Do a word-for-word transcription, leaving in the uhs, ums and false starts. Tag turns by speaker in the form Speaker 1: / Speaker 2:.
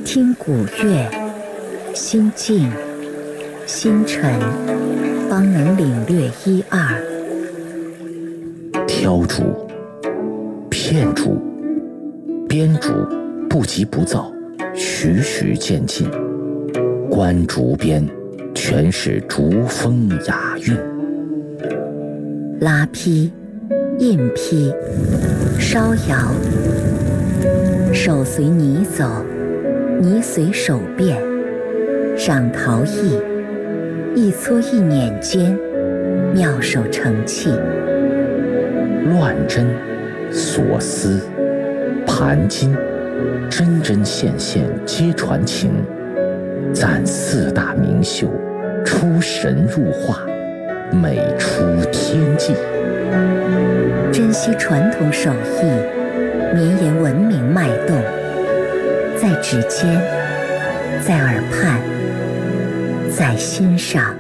Speaker 1: 听古乐，心静心沉，方能领略一二。
Speaker 2: 挑竹、片竹、编竹，不急不躁，徐徐渐进。观竹边，全是竹风雅韵。
Speaker 1: 拉坯、印坯、烧窑，手随泥走，泥随手变。赏陶艺，一撮一捻间，妙手成器。
Speaker 2: 乱针、锁丝、盘金，针针线线皆传情。赞四大名秀，出神入化，美出天际。
Speaker 1: 珍惜传统手艺，绵延文明脉动，在指尖，在耳畔，在心上。